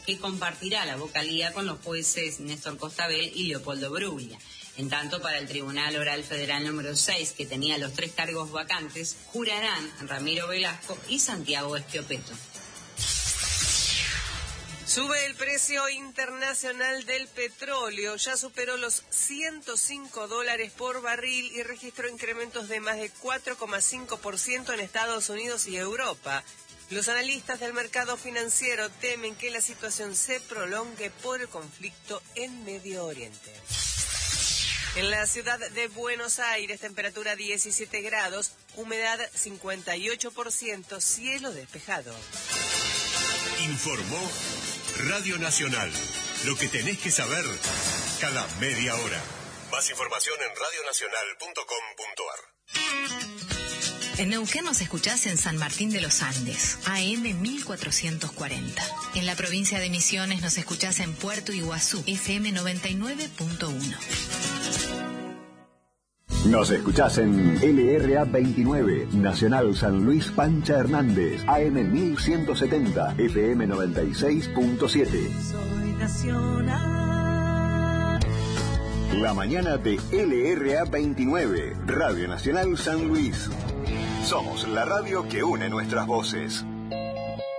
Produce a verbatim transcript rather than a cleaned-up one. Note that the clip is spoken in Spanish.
que compartirá la vocalía con los jueces Néstor Costabel y Leopoldo Bruglia. En tanto, para el Tribunal Oral Federal número seis, que tenía los tres cargos vacantes, jurarán Ramiro Velasco y Santiago Esquiopeto. Sube el precio internacional del petróleo, ya superó los ciento cinco dólares por barril y registró incrementos de más de cuatro coma cinco por ciento en Estados Unidos y Europa. Los analistas del mercado financiero temen que la situación se prolongue por el conflicto en Medio Oriente. En la ciudad de Buenos Aires, temperatura diecisiete grados, humedad cincuenta y ocho por ciento, cielo despejado. Informó Radio Nacional. Lo que tenés que saber cada media hora. Más información en radio nacional punto com punto ar. En Neuquén nos escuchás en San Martín de los Andes, A M mil cuatrocientos cuarenta. En la provincia de Misiones nos escuchás en Puerto Iguazú, F M noventa y nueve punto uno. Nos escuchás en L R A veintinueve, Nacional San Luis Pancha Hernández, A M mil ciento setenta, F M noventa y seis punto siete. Soy nacional. La mañana de L R A veintinueve, Radio Nacional San Luis. Somos la radio que une nuestras voces.